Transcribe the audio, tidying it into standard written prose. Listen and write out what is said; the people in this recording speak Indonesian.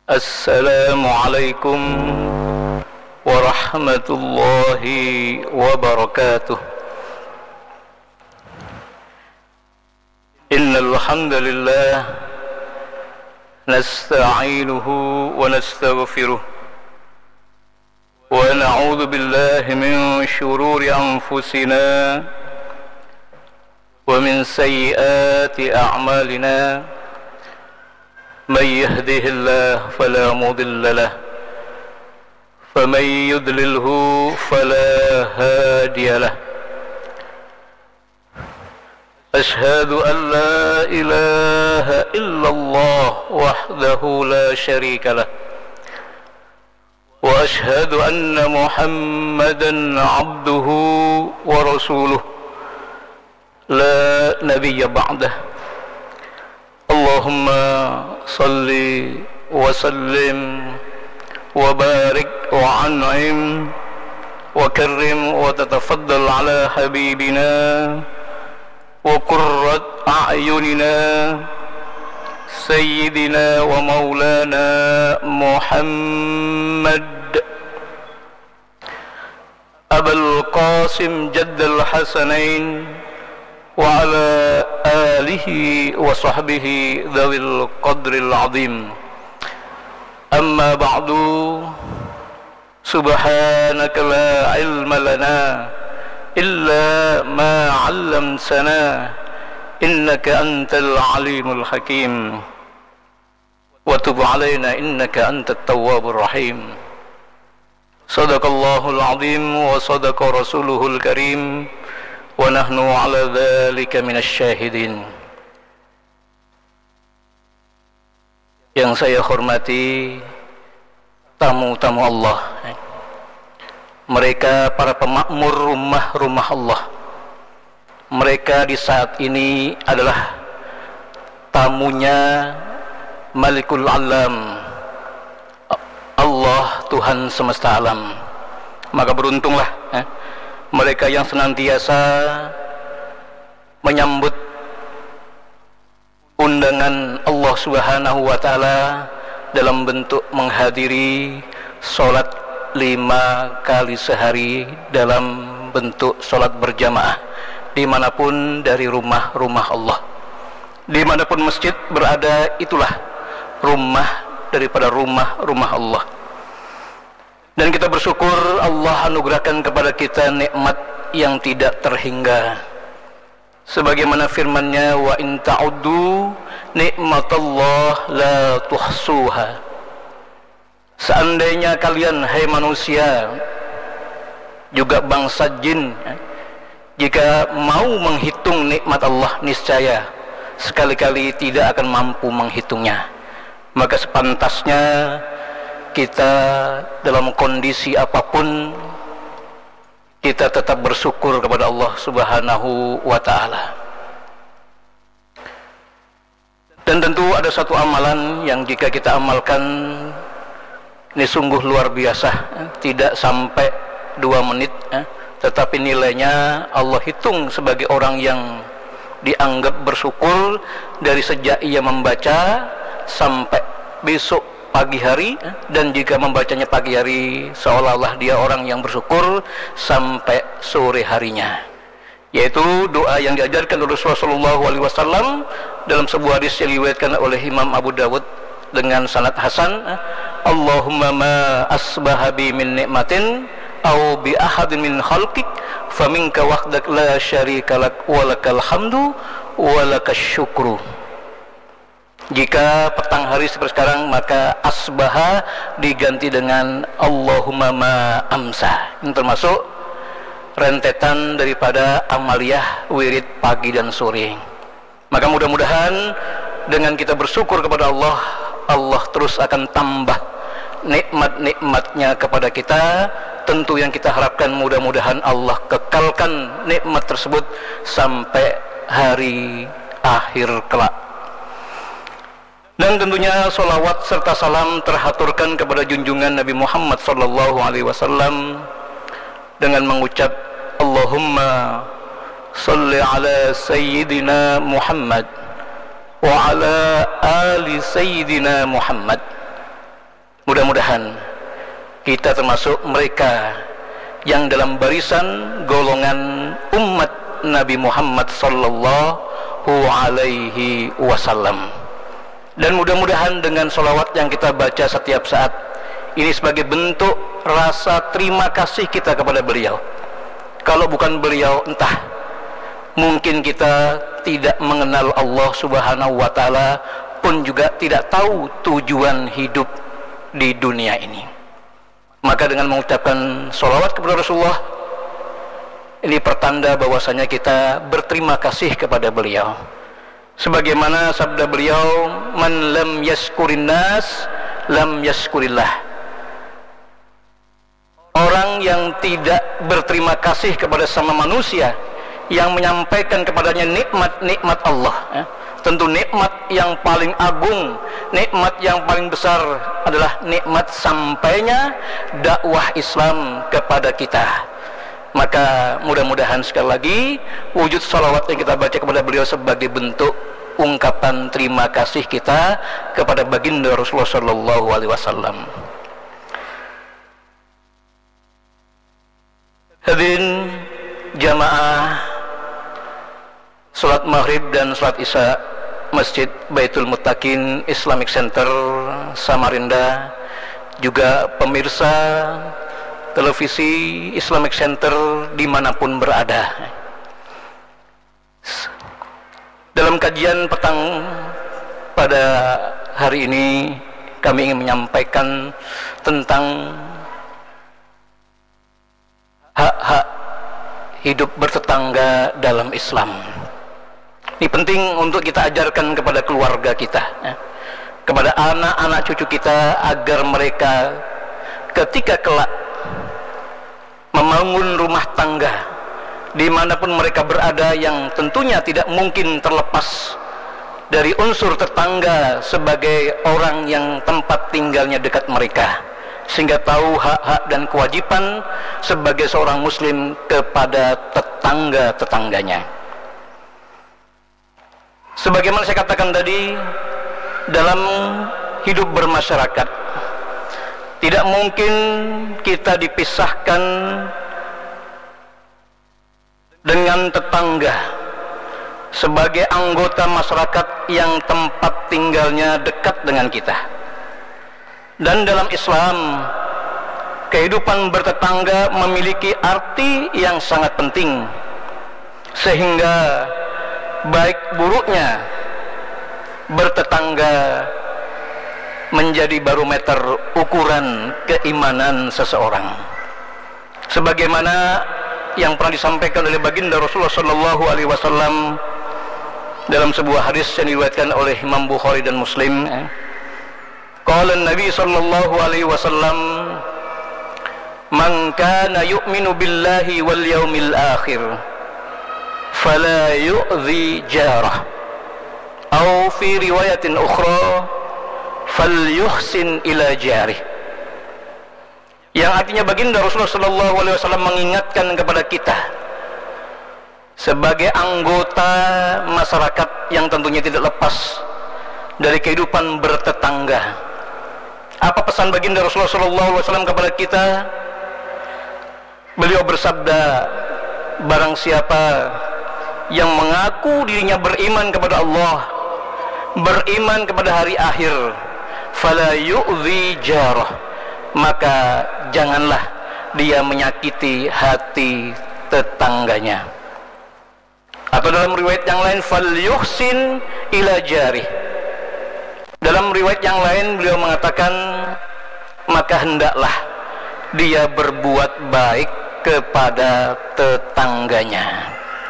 السلام عليكم ورحمة الله وبركاته. إن الحمد لله نستعينه ونستغفره ونعوذ بالله من شرور أنفسنا ومن سيئات أعمالنا. من يهده الله فلا مضل له ومن يضلله فلا هادي له. أشهد أن لا إله إلا الله وحده لا شريك له وأشهد أن محمدا عبده ورسوله لا نبي بعده. اللهم صل وسلم وبارك وأنعم وكرم وتتفضل على حبيبنا وقرة أعيننا سيدنا ومولانا محمد أبا القاسم جد الحسنين وعلى آله وصحبه ذوي القدر العظيم. أما بعد، سبحانك لا علم لنا إلا ما علمتنا إنك أنت العليم الحكيم وتب علينا إنك أنت التواب الرحيم. صدق الله العظيم وصدق رسوله الكريم ونحن على ذلك من الشاهدين. Yang saya hormati tamu-tamu Allah, mereka para pemakmur rumah-rumah Allah. Mereka di saat ini adalah tamunya Malikul Alam, Allah Tuhan semesta alam. Maka beruntunglah mereka yang senantiasa menyambut undangan Allah Subhanahu wa Ta'ala dalam bentuk menghadiri sholat 5 kali sehari dalam bentuk sholat berjamaah dimanapun dari rumah-rumah Allah. Dimanapun masjid berada, itulah rumah daripada rumah-rumah Allah. Dan kita bersyukur Allah anugerahkan kepada kita nikmat yang tidak terhingga. Sebagaimana firman-Nya, wa in ta'uddu nikmatallah la tuhsuha. Seandainya kalian, hai manusia, juga bangsa jin, jika mau menghitung nikmat Allah, niscaya sekali-kali tidak akan mampu menghitungnya. Maka sepantasnya kita dalam kondisi apapun, kita tetap bersyukur kepada Allah Subhanahu wa Ta'ala. Dan tentu ada satu amalan yang jika kita amalkan, ini sungguh luar biasa, tidak sampai 2 menit, tetapi nilainya Allah hitung sebagai orang yang dianggap bersyukur dari sejak ia membaca sampai besok pagi hari, dan jika membacanya pagi hari seolah-olah dia orang yang bersyukur sampai sore harinya, yaitu doa yang diajarkan oleh Rasulullah SAW dalam sebuah hadis yang diriwayatkan oleh Imam Abu Dawud dengan sanad hasan. Allahumma ma asbaha bi min nikmatin aw bi ahadin min khalqik faminka wahdak la syarika lak walakal hamdu walakas syukru. Jika petang hari seperti sekarang, maka asbaha diganti dengan Allahumma ma amsa. Ini termasuk rentetan daripada amaliyah wirid pagi dan sore. Maka mudah-mudahan dengan kita bersyukur kepada Allah, Allah terus akan tambah nikmat-nikmatnya kepada kita. Tentu yang kita harapkan mudah-mudahan Allah kekalkan nikmat tersebut sampai hari akhir kelak. Dan tentunya salawat serta salam terhaturkan kepada junjungan Nabi Muhammad SAW dengan mengucap Allahumma salli ala Sayyidina Muhammad wa ala ali Sayyidina Muhammad. Mudah-mudahan kita termasuk mereka yang dalam barisan golongan umat Nabi Muhammad sallallahu alaihi wasallam. Dan mudah-mudahan dengan sholawat yang kita baca setiap saat ini sebagai bentuk rasa terima kasih kita kepada beliau. Kalau bukan beliau, entah mungkin kita tidak mengenal Allah subhanahu wa ta'ala, pun juga tidak tahu tujuan hidup di dunia ini. Maka dengan mengucapkan sholawat kepada Rasulullah, ini pertanda bahwasanya kita berterima kasih kepada beliau. Sebagaimana sabda beliau, man lam yaskurin nas lam yaskurillah. Orang yang tidak berterima kasih kepada sama manusia yang menyampaikan kepadanya nikmat-nikmat Allah, tentu nikmat yang paling agung, nikmat yang paling besar adalah nikmat sampainya dakwah Islam kepada kita. Maka mudah-mudahan sekali lagi wujud salawat yang kita baca kepada beliau sebagai bentuk ungkapan terima kasih kita kepada baginda Rasulullah sallallahu alaihi wasallam. Hadirin jamaah salat maghrib dan salat isya Masjid Baitul Muttaqin Islamic Center Samarinda, juga pemirsa televisi Islamic Center dimanapun berada. Dalam kajian petang pada hari ini kami ingin menyampaikan tentang hak-hak hidup bertetangga dalam Islam. Ini penting untuk kita ajarkan kepada keluarga kita, kepada anak-anak cucu kita, agar mereka ketika kelak membangun rumah tangga dimanapun mereka berada, yang tentunya tidak mungkin terlepas dari unsur tetangga sebagai orang yang tempat tinggalnya dekat mereka, sehingga tahu hak-hak dan kewajiban sebagai seorang muslim kepada tetangga-tetangganya. Sebagaimana saya katakan tadi, dalam hidup bermasyarakat tidak mungkin kita dipisahkan dengan tetangga sebagai anggota masyarakat yang tempat tinggalnya dekat dengan kita. Dan dalam Islam, kehidupan bertetangga memiliki arti yang sangat penting, sehingga baik buruknya bertetangga menjadi barometer ukuran keimanan seseorang. Sebagaimana yang pernah disampaikan oleh baginda Rasulullah sallallahu alaihi wasallam dalam sebuah hadis yang diriwayatkan oleh Imam Bukhari dan Muslim. Qala Nabi sallallahu alaihi wasallam, "Man kana yu'minu billahi wal yaumil akhir fala yu'dhi jarah." Atau fi riwayatin ukhra, falyuhsin ila jarih. Yang artinya baginda Rasulullah sallallahu alaihi wasallam mengingatkan kepada kita sebagai anggota masyarakat yang tentunya tidak lepas dari kehidupan bertetangga. Apa pesan baginda Rasulullah sallallahu alaihi wasallam kepada kita? Beliau bersabda, barang siapa yang mengaku dirinya beriman kepada Allah, beriman kepada hari akhir, fala yu'dhi jarah, maka janganlah dia menyakiti hati tetangganya. Atau dalam riwayat yang lain, falyuhsin ila jarih. Dalam riwayat yang lain beliau mengatakan, maka hendaklah dia berbuat baik kepada tetangganya.